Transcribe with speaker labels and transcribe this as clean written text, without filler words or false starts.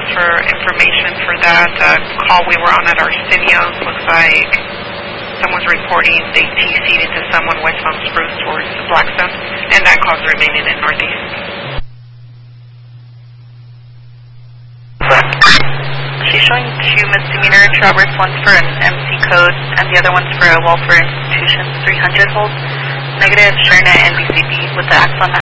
Speaker 1: just for information for that call we were on at Arsenio's. Looks like someone's reporting they TC'd into someone westbound Spruce towards Blackstone, and that call's remaining in Northeast. She's showing 2 misdemeanor traverse, one for an MC code and the other one's for a welfare institution 300 hold. Negative, ShareNet and BCB with the Axon